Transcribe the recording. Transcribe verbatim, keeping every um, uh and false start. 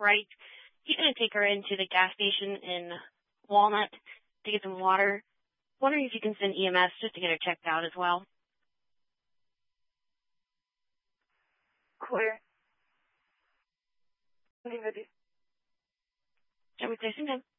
right. He's going to take her into the gas station in Walnut to get some water. Wondering if you can send E M S just to get her checked out as well. Clear. Leave it. Shall we say sometime?